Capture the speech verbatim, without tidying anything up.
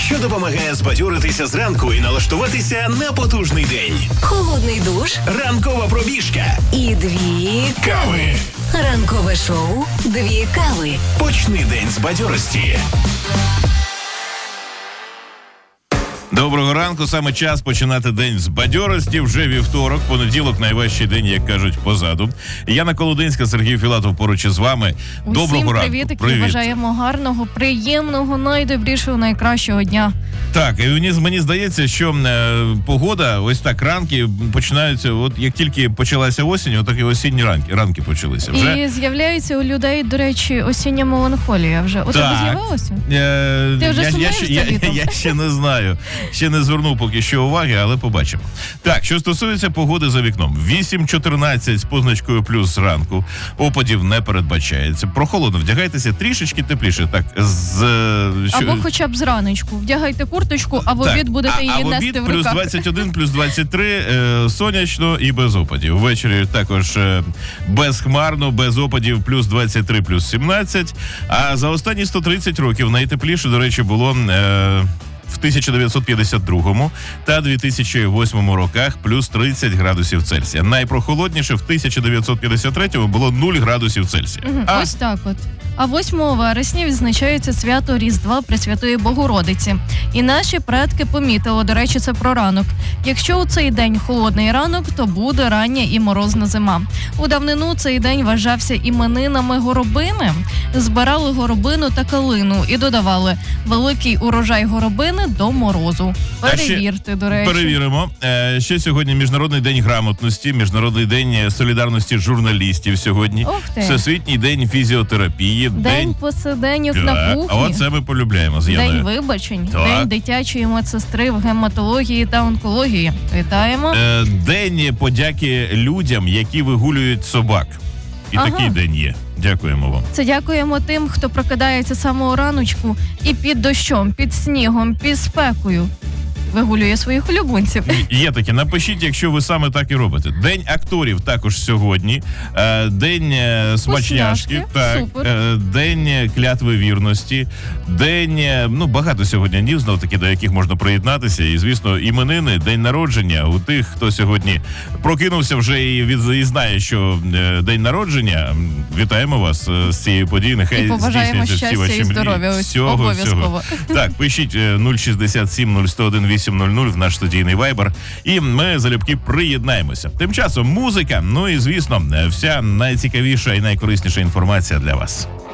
що допомагає збадьоритися зранку і налаштуватися на потужний день. Холодний душ, Ранкова пробіжка і дві кави. Ранкове шоу «Дві кави». Почни день з бадьорості. Доброго ранку, саме час починати день з бадьорості. Вже вівторок, понеділок, найважчий день, як кажуть, позаду. Яна Колодинська, Сергій Філатов поруч із вами. Усім Доброго ранку. привітики, Привіт. Бажаємо гарного, приємного, найдобрішого, найкращого дня. Так, і мені, мені здається, що е, погода, ось так ранки починаються, от як тільки почалася осінь, от так і осінні ранки, ранки почалися. Вже. І з'являється у людей, до речі, осіння меланхолія вже. У тебе з'явилося? Е, Ти вже я, сумуєш я, це я, літом? я, я ще не знаю. Ще не звернув поки що уваги, але побачимо. Так, що стосується погоди за вікном. вісім чотирнадцять з позначкою плюс ранку. Опадів не передбачається. Прохолодно, вдягайтеся трішечки тепліше. Так, з... Що... Або хоча б зранечку. Вдягайте курточку, а в Так, обід будете а, її а в нести обід в плюс руках. двадцять один, плюс двадцять три, е, сонячно і без опадів. Ввечері також е, безхмарно, без опадів, плюс двадцять три, плюс сімнадцять. А за останні сто тридцять років найтепліше, до речі, було... Е, в тисяча дев'ятсот п'ятдесят другому та дві тисячі восьмому роках плюс тридцять градусів Цельсія. Найпрохолодніше в тисяча дев'ятсот п'ятдесят третьому було нуль градусів Цельсія. Мгм, А Ось так от. А восьмого вересня відзначається свято Різдва Пресвятої Богородиці. І наші предки помітили, до речі, це про ранок. Якщо у цей день холодний ранок, то буде рання і морозна зима. У давнину цей день вважався іменинами горобини. Збирали горобину та калину і додавали великий урожай горобини до морозу. Та ще Перевірте, до речі. Перевіримо. Е, ще сьогодні Міжнародний день грамотності, Міжнародний день солідарності журналістів сьогодні. Ух ти. Всесвітній день фізіотерапії. День посиденьок на Так, кухні. а от це ми полюбляємо з День Яною. вибачень, Так. день дитячої медсестри в гематології та онкології. Вітаємо. Е, день подяки людям, які вигулюють собак. І Ага. такий день є. Дякуємо вам. Це дякуємо тим, хто прокидається самого раночку і під дощом, під снігом, під спекою вигулює своїх улюбленців. Є таке. Напишіть, якщо ви саме так і робите. День акторів також сьогодні. Е, День е, смачняшки. Вкусняшки. Так. Супер. Е, День клятви вірності. День, е, ну, багато сьогодні днів, знов таки, до яких можна приєднатися. І, звісно, іменини, день народження у тих, хто сьогодні прокинувся вже і, від, і знає, що е, день народження. Вітаємо вас е, з цією подією. Нехай І побажаємо здійсняться всі щастя ваші і мрії. здоров'я. Ось Всього, обов'язково. всього. Так, пишіть е, нуль шістдесят сім нуль сто один вісім нуль нуль в наш студійний вайбер, і ми залюбки приєднаємося. Тим часом музика, ну і, звісно, вся найцікавіша і найкорисніша інформація для вас.